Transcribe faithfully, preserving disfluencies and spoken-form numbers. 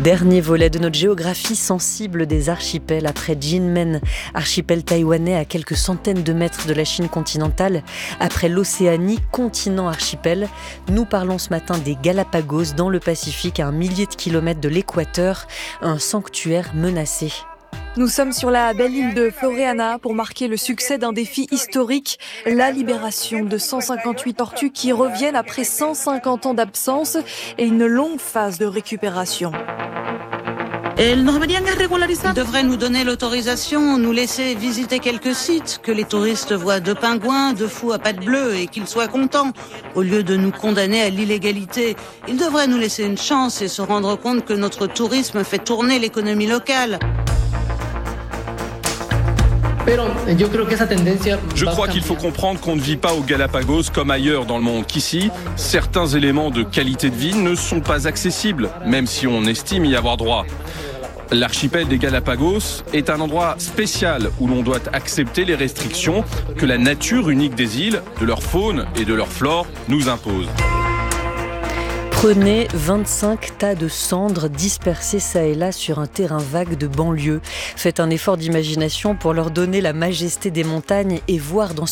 Dernier volet de notre géographie sensible des archipels. Après Jinmen, archipel taïwanais à quelques centaines de mètres de la Chine continentale, après l'Océanie, continent archipel, nous parlons ce matin des Galapagos dans le Pacifique, à un millier de kilomètres de l'équateur, un sanctuaire menacé. Nous sommes sur la belle île de Floreana pour marquer le succès d'un défi historique, la libération de cent cinquante-huit tortues qui reviennent après cent cinquante ans d'absence et une longue phase de récupération. Ils devraient nous donner l'autorisation, nous laisser visiter quelques sites, que les touristes voient deux pingouins, deux fous à pattes bleues et qu'ils soient contents, au lieu de nous condamner à l'illégalité. Ils devraient nous laisser une chance et se rendre compte que notre tourisme fait tourner l'économie locale. Je crois qu'il faut comprendre qu'on ne vit pas aux Galapagos comme ailleurs dans le monde, qu'ici, certains éléments de qualité de vie ne sont pas accessibles, même si on estime y avoir droit. L'archipel des Galapagos est un endroit spécial où l'on doit accepter les restrictions que la nature unique des îles, de leur faune et de leur flore nous impose. Prenez vingt-cinq tas de cendres dispersées çà et là sur un terrain vague de banlieue. Faites un effort d'imagination pour leur donner la majesté des montagnes et voir dans